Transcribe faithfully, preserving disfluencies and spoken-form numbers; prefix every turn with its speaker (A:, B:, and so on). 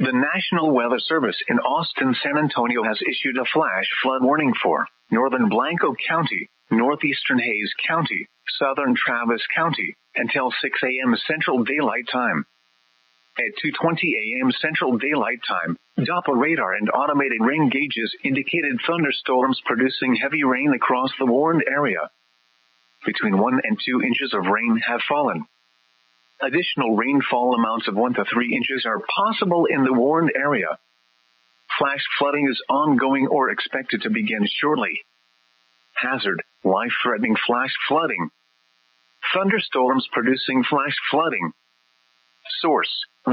A: The National Weather Service in Austin, San Antonio has issued a flash flood warning for northern Blanco County, northeastern Hays County, southern Travis County, until six a.m. Central Daylight Time. At two twenty a.m. Central Daylight Time, Doppler radar and automated rain gauges indicated thunderstorms producing heavy rain across the warned area. Between one and two inches of rain have fallen. Additional rainfall amounts of one to three inches are possible in the warned area. Flash flooding is ongoing or expected to begin shortly. Hazard: life-threatening flash flooding. Thunderstorms producing flash flooding. Source: